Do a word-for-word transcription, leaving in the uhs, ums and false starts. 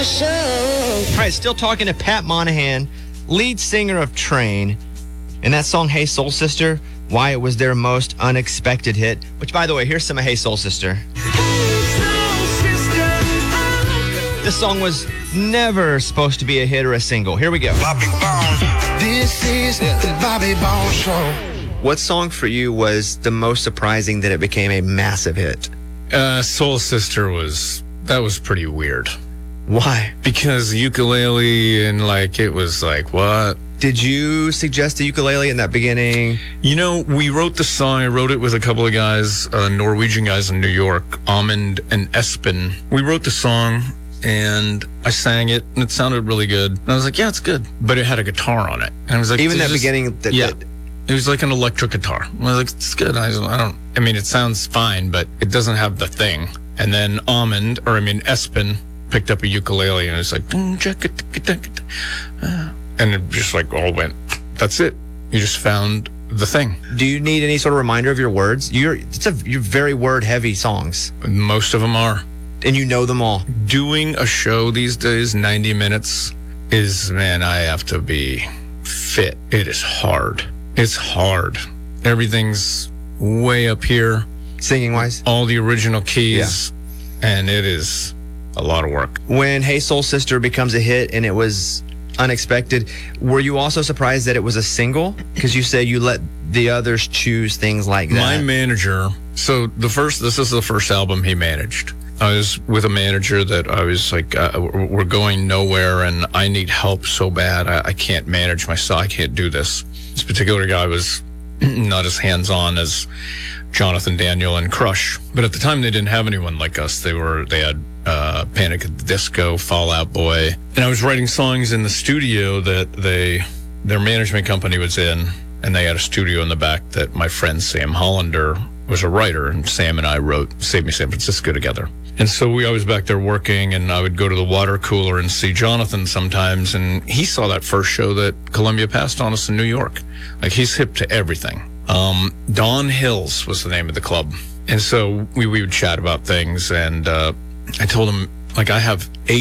All right, still talking to Pat Monahan, lead singer of Train, and that song, Hey Soul Sister, why it was their most unexpected hit, which, by the way, here's some of Hey Soul Sister. This song was never supposed to be a hit or a single. Here we go. Bobby Bones. This is the Bobby Bones Show. What song for you was the most surprising that it became a massive hit? Uh, Soul Sister was, that was pretty weird. Why? Because ukulele and like, it was like, what? Did you suggest the ukulele in that beginning? You know, we wrote the song. I wrote it with a couple of guys, uh, Norwegian guys in New York, Amund and Espen. We wrote the song and I sang it and it sounded really good. And I was like, yeah, it's good. But it had a guitar on it. And I was like, even that just, beginning? That, yeah. that, It was like an electric guitar. I was like, it's good. I, was, I don't, I mean, it sounds fine, but it doesn't have the thing. And then Amund, or I mean, Espen, picked up a ukulele and it's like, and it just like all went, that's it. You just found the thing. Do you need any sort of reminder of your words? You're, it's a, you're very word heavy songs. Most of them are. And you know them all. Doing a show these days, ninety minutes, is, man, I have to be fit. It is hard. It's hard. Everything's way up here. Singing wise? All the original keys. Yeah. And it is a lot of work. When Hey Soul Sister becomes a hit and it was unexpected, were you also surprised that it was a single? Because you say you let the others choose things like that. My manager, so the first, this is the first album he managed. I was with a manager that I was like, uh, we're going nowhere and I need help so bad. I, I can't manage myself. I can't do this. This particular guy was not as hands-on as Jonathan Daniel and Crush. But at the time, they didn't have anyone like us. They were, they had uh, Panic at the Disco, Fall Out Boy. And I was writing songs in the studio that they, their management company was in. And they had a studio in the back that my friend Sam Hollander was a writer. And Sam and I wrote Save Me San Francisco together. And so we always back there working, and I would go to the water cooler and see Jonathan sometimes, and he saw that first show that Columbia passed on us in New York. Like, he's hip to everything. Um, Dawn Hills was the name of the club. And so we, we would chat about things, and uh, I told him, like, I have eight